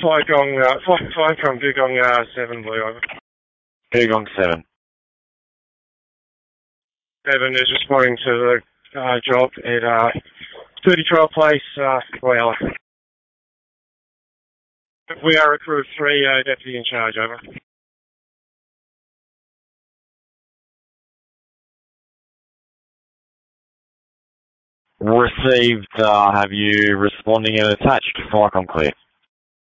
Flying from Dugong 7 Blue, over. Dugong 7. 7 is responding to the job at 30 Trial Place, Whyalla. We are a crew of 3, deputy in charge, over. Received, have you responding and attached? Flycom clear.